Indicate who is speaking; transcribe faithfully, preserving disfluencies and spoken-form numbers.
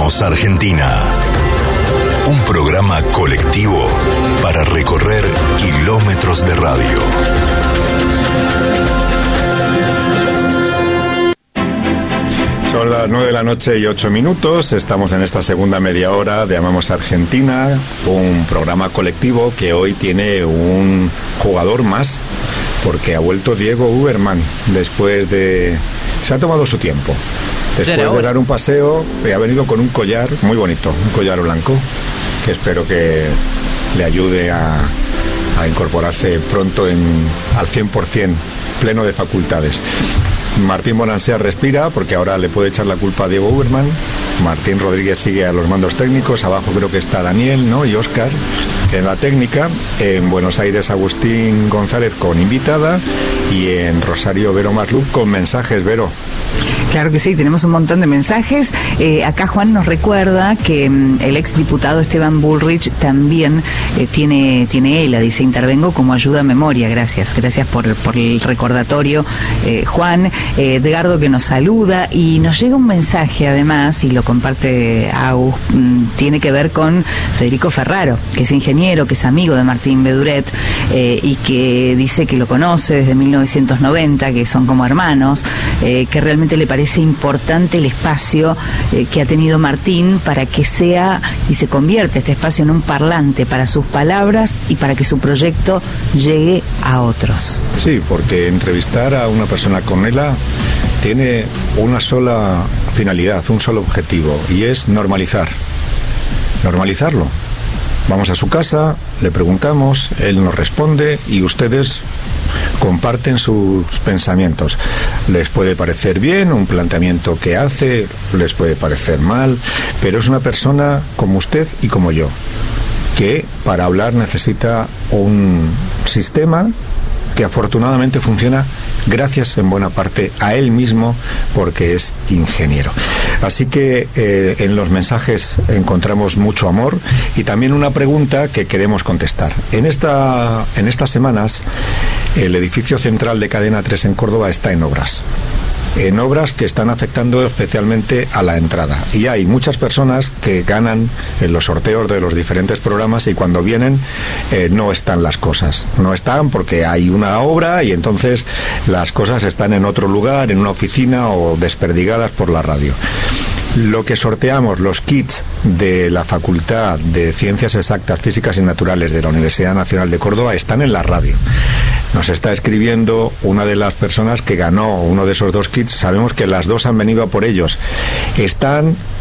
Speaker 1: Vamos Argentina. Un programa colectivo para recorrer kilómetros de radio.
Speaker 2: Son las nueve de la noche y ocho minutos. Estamos en esta segunda media hora de Amamos Argentina, un programa colectivo que hoy tiene un jugador más, porque ha vuelto Diego Uberman después de... Se ha tomado su tiempo. Después de dar un paseo, ha venido con un collar muy bonito, un collar blanco, que espero que le ayude a, a incorporarse pronto en, al cien por ciento, pleno de facultades. Martín Bonansea respira, porque ahora le puede echar la culpa a Diego Uberman. Martín Rodríguez sigue a los mandos técnicos. Abajo creo que está Daniel, ¿no? Y Óscar en la técnica. En Buenos Aires, Agustín González con invitada. Y en Rosario, Vero Masluc con mensajes. Vero.
Speaker 3: Claro que sí, tenemos un montón de mensajes. Eh, acá Juan nos recuerda que mm, el exdiputado Esteban Bullrich también eh, tiene, tiene ELA, dice, intervengo como ayuda a memoria. Gracias, gracias por, por el recordatorio, eh, Juan. Eh, Edgardo que nos saluda y nos llega un mensaje además, y lo comparte Agus, mm, tiene que ver con Federico Ferraro, que es ingeniero, que es amigo de Martín Beduret, eh, y que dice que lo conoce desde mil novecientos noventa, que son como hermanos, eh, que realmente le parece parece importante el espacio eh, que ha tenido Martín para que sea y se convierta este espacio en un parlante para sus palabras y para que su proyecto llegue a otros.
Speaker 2: Sí, porque entrevistar a una persona con ELA tiene una sola finalidad, un solo objetivo, y es normalizar. Normalizarlo. Vamos a su casa, le preguntamos, él nos responde y ustedes comparten sus pensamientos. Les puede parecer bien un planteamiento que hace, les puede parecer mal, pero es una persona como usted y como yo, que para hablar necesita un sistema que afortunadamente funciona gracias en buena parte a él mismo, porque es ingeniero. Así que eh, en los mensajes encontramos mucho amor y también una pregunta que queremos contestar. En esta, en estas semanas el edificio central de Cadena tres en Córdoba está en obras. En obras que están afectando especialmente a la entrada. Y hay muchas personas que ganan en los sorteos de los diferentes programas y cuando vienen eh, no están las cosas. No están porque hay una obra y entonces las cosas están en otro lugar, en una oficina o desperdigadas por la radio. Lo que sorteamos, los kits de la Facultad de Ciencias Exactas, Físicas y Naturales de la Universidad Nacional de Córdoba, están en la radio. Nos está escribiendo una de las personas que ganó uno de esos dos kits. Sabemos que las dos han venido a por ellos. Están